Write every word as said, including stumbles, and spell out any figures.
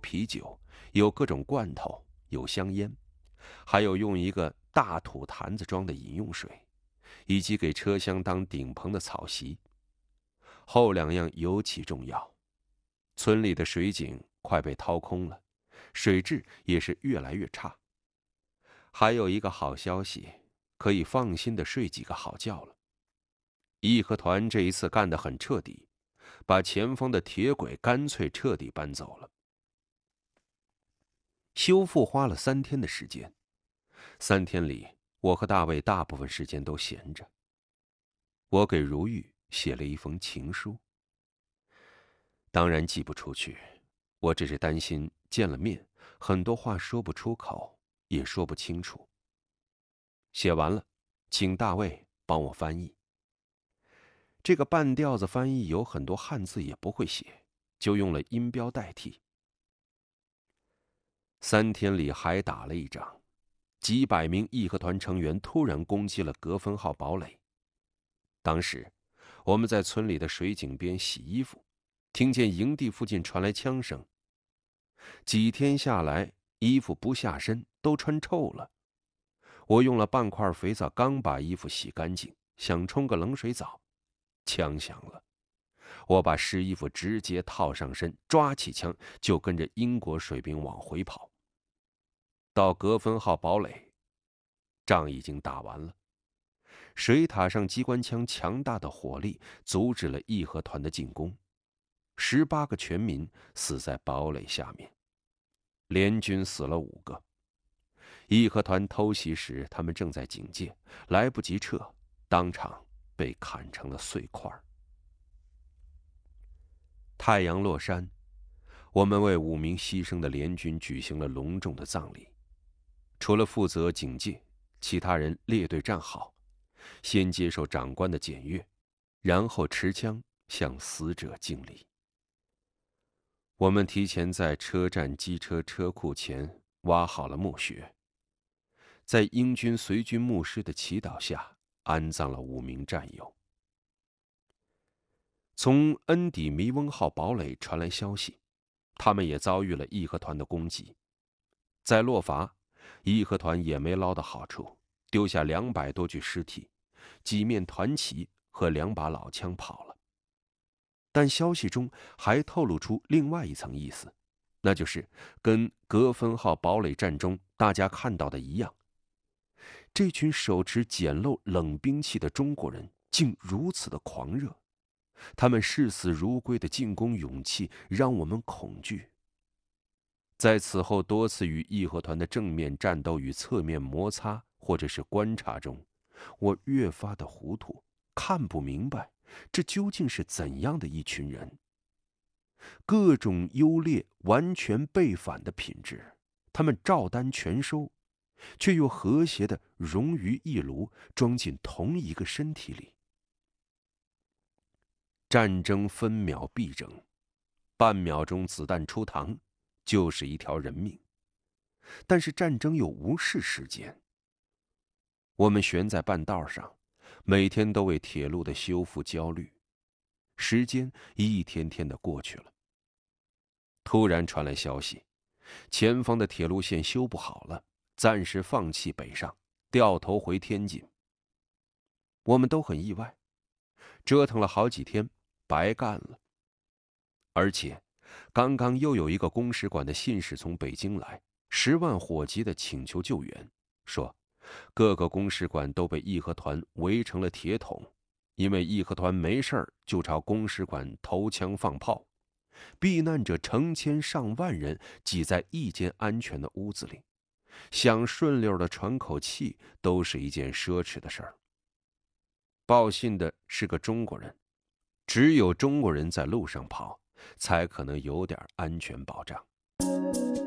啤酒，有各种罐头，有香烟，还有用一个大土坛子装的饮用水，以及给车厢当顶棚的草席。后两样尤其重要。村里的水井快被掏空了，水质也是越来越差。还有一个好消息，可以放心的睡几个好觉了。义和团这一次干得很彻底，把前方的铁轨干脆彻底搬走了。修复花了三天的时间，三天里，我和大卫大部分时间都闲着。我给如玉写了一封情书，当然寄不出去，我只是担心见了面，很多话说不出口，也说不清楚。写完了，请大卫帮我翻译。这个半吊子翻译有很多汉字也不会写，就用了音标代替。三天里还打了一仗，几百名义和团成员突然攻击了格芬号堡垒。当时我们在村里的水井边洗衣服，听见营地附近传来枪声。几天下来，衣服不下身，都穿臭了。我用了半块肥皂刚把衣服洗干净，想冲个冷水澡，枪响了。我把湿衣服直接套上身，抓起枪就跟着英国水兵往回跑。到格芬号堡垒，仗已经打完了。水塔上机关枪强大的火力阻止了义和团的进攻，十八个全民死在堡垒下面，联军死了五个。义和团偷袭时，他们正在警戒，来不及撤，当场被砍成了碎块。太阳落山，我们为五名牺牲的联军举行了隆重的葬礼。除了负责警戒，其他人列队站好，先接受长官的检阅，然后持枪向死者敬礼。我们提前在车站机车车库前挖好了墓穴，在英军随军牧师的祈祷下安葬了五名战友。从恩底弥翁号堡垒传来消息，他们也遭遇了义和团的攻击。在洛伐，义和团也没捞到好处，丢下两百多具尸体，几面团旗和两把老枪跑了。但消息中还透露出另外一层意思，那就是跟格芬号堡垒战中大家看到的一样，这群手持简陋冷兵器的中国人竟如此的狂热，他们视死如归的进攻勇气让我们恐惧。在此后多次与义和团的正面战斗与侧面摩擦或者是观察中，我越发的糊涂，看不明白这究竟是怎样的一群人。各种优劣完全背反的品质，他们照单全收，却又和谐地融于一炉，装进同一个身体里。战争分秒必争，半秒钟子弹出膛就是一条人命，但是战争又无视时间。我们悬在半道上，每天都为铁路的修复焦虑，时间一天天的过去了。突然传来消息，前方的铁路线修不好了，暂时放弃北上，掉头回天津。我们都很意外，折腾了好几天，白干了。而且刚刚又有一个公使馆的信使从北京来，十万火急的请求救援，说各个公使馆都被义和团围成了铁桶，因为义和团没事儿就朝公使馆投枪放炮，避难者成千上万人挤在一间安全的屋子里，想顺溜的喘口气都是一件奢侈的事儿。报信的是个中国人，只有中国人在路上跑，才可能有点安全保障。